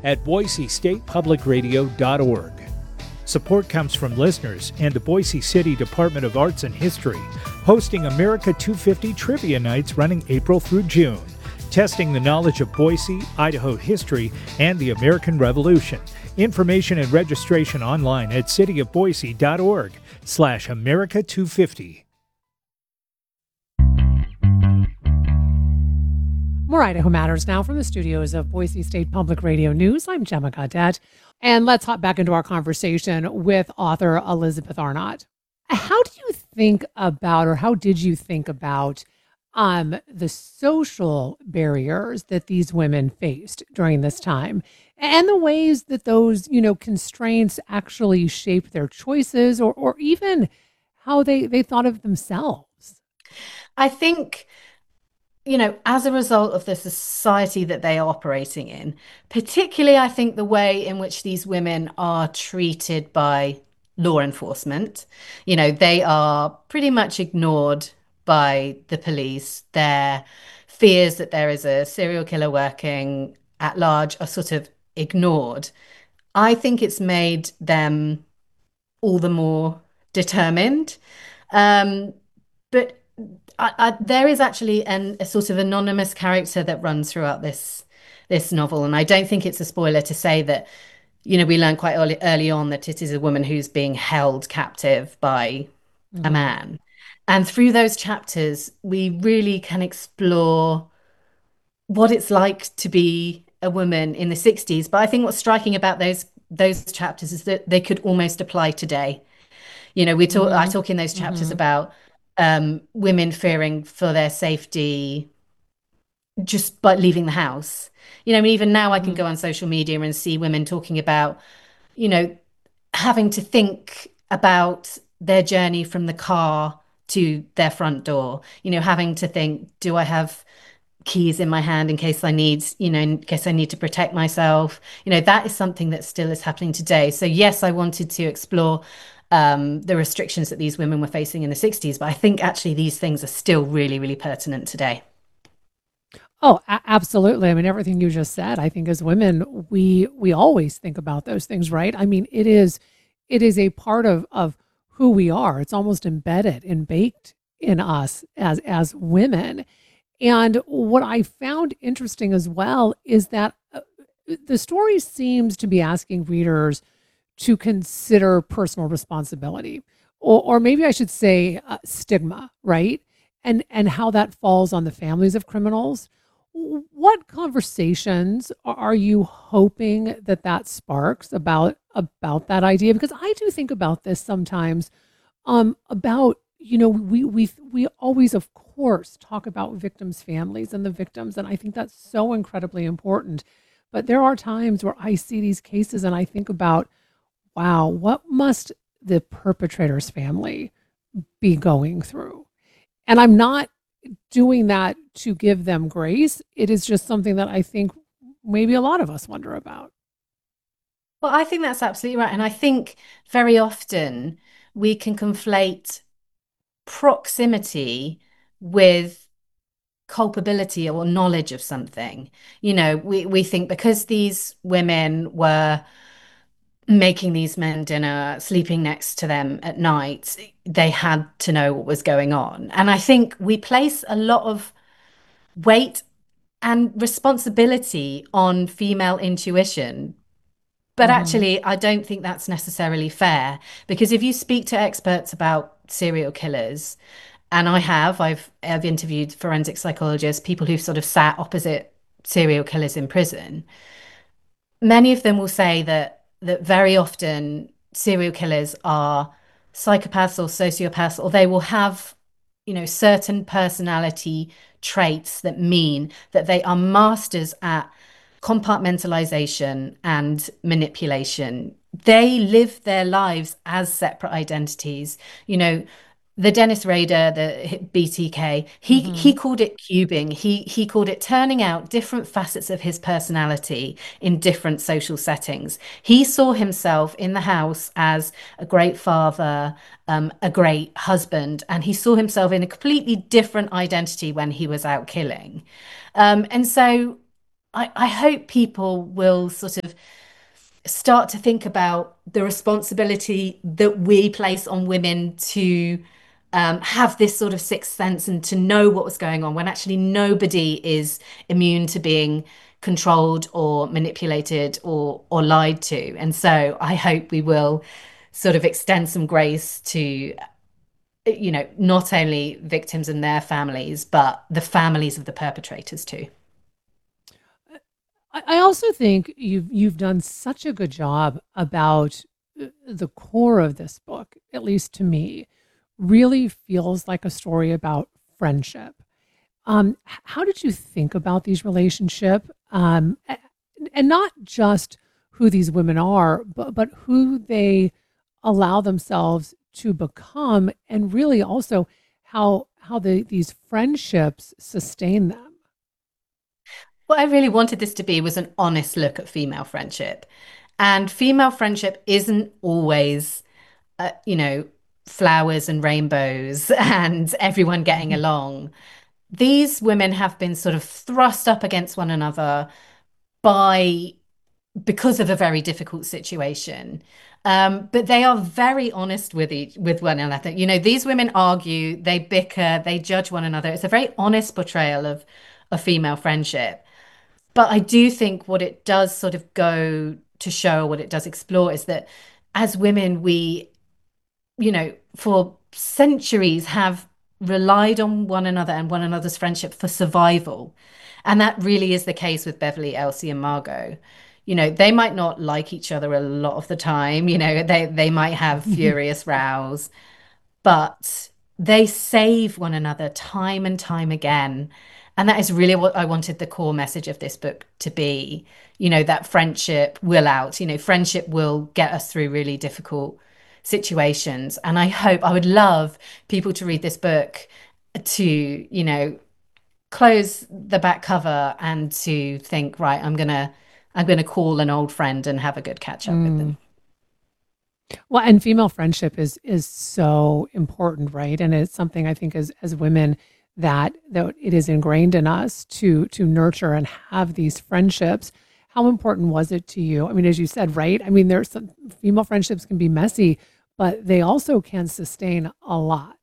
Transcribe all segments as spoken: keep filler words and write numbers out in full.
at boise state public radio dot org. Support comes from listeners and the Boise City Department of Arts and History, hosting America two fifty Trivia Nights running April through June, testing the knowledge of Boise, Idaho history, and the American Revolution. Information and registration online at cityofboise.org slash America 250. More Idaho Matters now from the studios of Boise State Public Radio News. I'm Gemma Gaudette, and let's hop back into our conversation with author Elizabeth Arnott. How do you think about, or how did you think about um, the social barriers that these women faced during this time, and the ways that those, you know, constraints actually shaped their choices, or or even how they, they thought of themselves? I think, you know, as a result of the society that they are operating in, particularly, I think the way in which these women are treated by law enforcement, you know, they are pretty much ignored by the police. Their fears that there is a serial killer working at large are sort of ignored. I think it's made them all the more determined. Um, but I, I, there is actually an, a sort of anonymous character that runs throughout this this novel, and I don't think it's a spoiler to say that, you know, we learn quite early, early on that it is a woman who's being held captive by mm-hmm. a man. And through those chapters, we really can explore what it's like to be a woman in the sixties. But I think what's striking about those those chapters is that they could almost apply today. You know, we talk. Mm-hmm. I talk in those chapters mm-hmm. about um, women fearing for their safety just by leaving the house. You know, I mean, even now I can mm-hmm. go on social media and see women talking about, you know, having to think about their journey from the car to their front door, you know, having to think, do I have keys in my hand in case I need, you know, in case I need to protect myself? You know, that is something that still is happening today. So yes, I wanted to explore um, the restrictions that these women were facing in the sixties, but I think actually these things are still really, really pertinent today. Oh, a- absolutely. I mean, everything you just said, I think as women, we we always think about those things, right? I mean, it is it is a part of of who we are. It's almost embedded and baked in us as as women. And what I found interesting as well is that uh, the story seems to be asking readers to consider personal responsibility, or, or maybe I should say uh, stigma, right? And and how that falls on the families of criminals. What conversations are you hoping that that sparks about about that idea? Because I do think about this sometimes, um, about, you know, we we we always, of course, talk about victims' families and the victims, and I think that's so incredibly important. But there are times where I see these cases and I think about, wow, what must the perpetrator's family be going through? And I'm not doing that to give them grace. It is just something that I think maybe a lot of us wonder about. Well, I think that's absolutely right. And I think very often we can conflate proximity with culpability or knowledge of something. You know, we, we think because these women were making these men dinner, sleeping next to them at night, they had to know what was going on. And I think we place a lot of weight and responsibility on female intuition. But mm-hmm. actually, I don't think that's necessarily fair, because if you speak to experts about serial killers, and I have, I've, I've interviewed forensic psychologists, people who've sort of sat opposite serial killers in prison, many of them will say that that very often serial killers are psychopaths or sociopaths, or they will have, you know, certain personality traits that mean that they are masters at compartmentalization and manipulation. They live their lives as separate identities. You know, the Dennis Rader, the B T K, he mm-hmm. he called it cubing. He he called it turning out different facets of his personality in different social settings. He saw himself in the house as a great father, um, a great husband, and he saw himself in a completely different identity when he was out killing. Um, and so I, I hope people will sort of start to think about the responsibility that we place on women to um, have this sort of sixth sense and to know what was going on when actually nobody is immune to being controlled or manipulated or or lied to. And so I hope we will sort of extend some grace to, you know, not only victims and their families, but the families of the perpetrators too. I I also think you've you've done such a good job about uh, the core of this book, at least to me, really feels like a story about friendship. Um, h- how did you think about these relationship, um, a- and not just who these women are, but but who they allow themselves to become, and really also how how the these friendships sustain them. What I really wanted this to be was an honest look at female friendship. And female friendship isn't always, uh, you know, flowers and rainbows and everyone getting Mhm. along. These women have been sort of thrust up against one another by because of a very difficult situation. Um, but they are very honest with each with one another. You know, these women argue, they bicker, they judge one another. It's a very honest portrayal of a female friendship. But I do think what it does sort of go to show, what it does explore, is that as women, we, you know, for centuries have relied on one another and one another's friendship for survival. And that really is the case with Beverly, Elsie, and Margot. You know, they might not like each other a lot of the time, you know, they they might have furious rows, but they save one another time and time again. And that is really what I wanted the core message of this book to be. You know, that friendship will out, you know, friendship will get us through really difficult situations. And I hope, I would love people to read this book to, you know, close the back cover and to think, right, I'm gonna I'm gonna call an old friend and have a good catch up with Mm. them. Well, and female friendship is is so important, right? And it's something I think as as women that that it is ingrained in us to to nurture and have these friendships. How important was it to you? I mean, as you said, right? I mean, there's some female friendships can be messy, but they also can sustain a lot.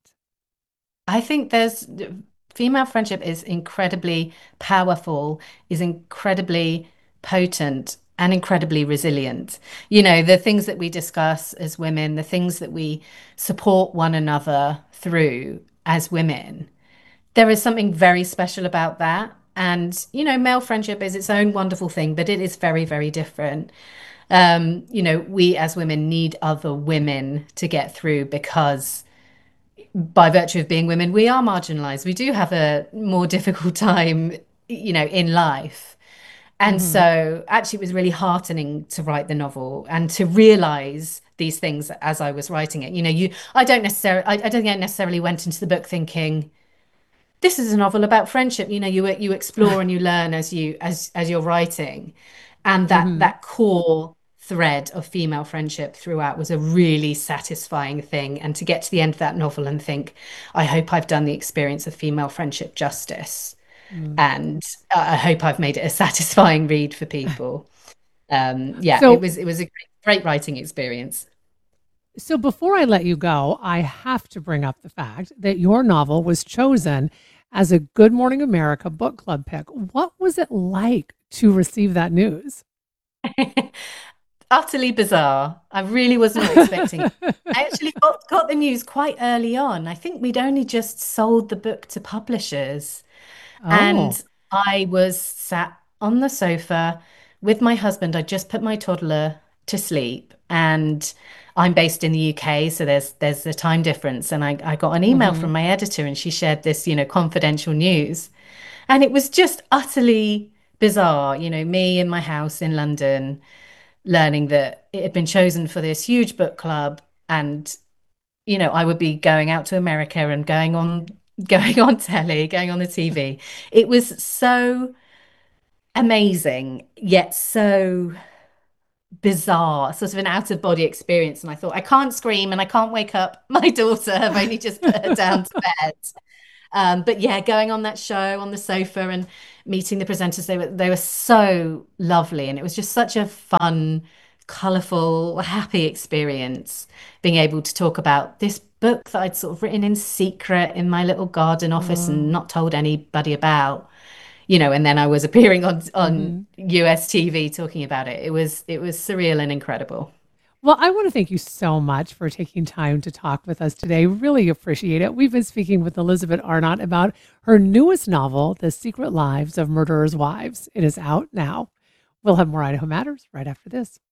I think there's female friendship is incredibly powerful, is incredibly potent, and incredibly resilient. You know, the things that we discuss as women, the things that we support one another through as women, there is something very special about that. And, you know, male friendship is its own wonderful thing, but it is very, very different. Um, you know, we as women need other women to get through because by virtue of being women, we are marginalized. We do have a more difficult time, you know, in life. And Hmm. so actually it was really heartening to write the novel and to realize these things as I was writing it. You know, you I don't necessarily I, I don't think I necessarily went into the book thinking this is a novel about friendship. You know, you you explore and you learn as you as as you're writing, and that Hmm. that core thread of female friendship throughout was a really satisfying thing. And to get to the end of that novel and think, I hope I've done the experience of female friendship justice, and uh, I hope I've made it a satisfying read for people. Um, yeah, it So was it was a great, great writing experience. So before I let you go, I have to bring up the fact that your novel was chosen as a Good Morning America book club pick. What was it like to receive that news? Utterly bizarre. I really was not expecting. I actually got, got the news quite early on. I think we'd only just sold the book to publishers. Oh. And I was sat on the sofa with my husband. I just put my toddler to sleep. And I'm based in the U K, so there's there's a time difference. And I, I got an email Hmm. from my editor and she shared this, you know, confidential news. And it was just utterly bizarre, you know, me in my house in London learning that it had been chosen for this huge book club and you know I would be going out to America and going on going on telly, going on the T V. It was so amazing yet so bizarre, sort of an out of body experience. And I thought I can't scream and I can't wake up my daughter. I've only just put her down to bed. Um, but yeah, going on that show on the sofa and meeting the presenters, they were they were so lovely, and it was just such a fun, colorful, happy experience being able to talk about this book that I'd sort of written in secret in my little garden office and Oh. not told anybody about, you know, and then I was appearing on on Mhm. U S T V talking about it. It was it was surreal and incredible. Well, I want to thank you so much for taking time to talk with us today. Really appreciate it. We've been speaking with Elizabeth Arnott about her newest novel, The Secret Lives of Murderers' Wives. It is out now. We'll have more Idaho Matters right after this.